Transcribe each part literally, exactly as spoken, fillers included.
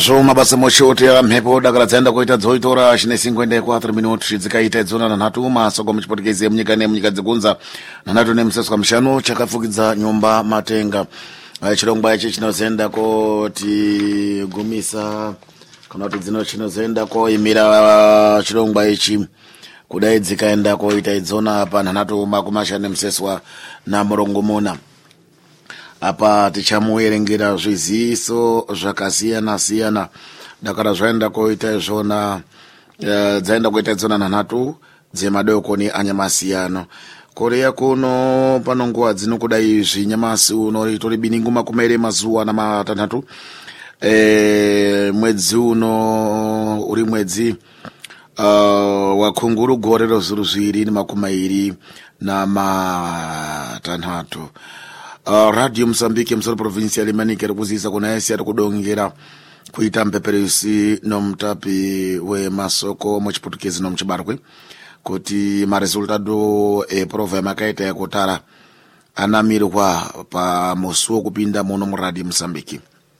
Zvoma basa moshoti ya mhepo dakala dzaenda kuita dzoitora chine cinquenta e quatro minutos dzikaita idzona na nhatu masoko muchipotekezi munyika ne munyika dzikunza na nhatu ne museswa mshanu chakafukidza nyumba matenga chirongwa ichi chinozenda kuti gumisa kana kuti dzino chinozenda ko imira chirongwa ichi kudai dzikaenda koita idzona pa nhatu makumashane museswa na murongomona. Apa tichamuerengera zviziso zvakasiyana siyana dakara zvaenda koita zvona uh, dzaenda koita dzona nanhatu dzemadokoni anyamasiyano Korea kuno pano nguva dzino kudai zvinyamasi uno tori biningu makumere mazuwa na matanhatu e, mwedzi uno uri mwedzi uh, wa kunguru gore rozuru zviri makumairi na matanhatu. Uh, Radio Mozambique msoro provincia ya Limanike rikuzisa kuna esi ya kudongera kuita mpeperisi no mtapi we masoko mochiputukezi no mchibarwe kuti ma resultado e prova ya makaita ya kutara anamirwa pa mosuo kupinda mono mu Radio Mozambique.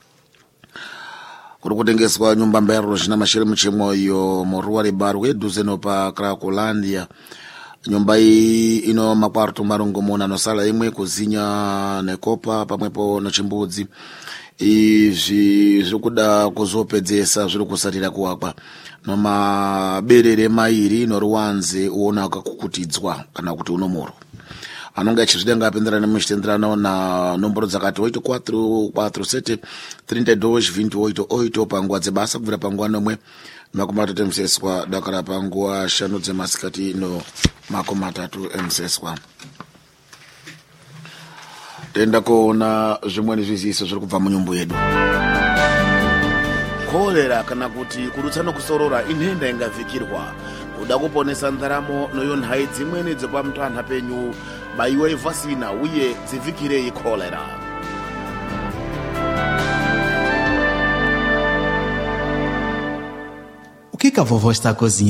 Kuri kutengeswa nyumba mbero zina mashire mchemo yo moruwa ribarwe duzeno pa Krakolandia. Nyumba hii ino makwarto marongomona no sala imwe kuzinya nekopa pamwepo no chimbudzi izvi zvikuda kuzopedzesa zviri kusatira kuwakwa no maberere mairi no ruwanze uona kakukutidzwa kana kuti unomoro anonga achizvidenga apenderana nemuchitenderano na nomboro dzakati oito quatro quatro sete trinta e dois vinte e oito oito panguwa dzebasa kubvira panguwa nomwe makomatatu emseswa dakara panguwa shanu dzemasikati no makomatatu emseswa. Tenda kuona zvimweni zviziso zviri kubva munyumbu yedu. Kolera kana kuti kurutsano kusorora inhenda ingavhikirwa kuda kuponesa ndaramo noyo nhai dzimweni dzepamutana penyu baiwe vasina uye dzivhikire ikolera. O que que a vovó está cozinhando?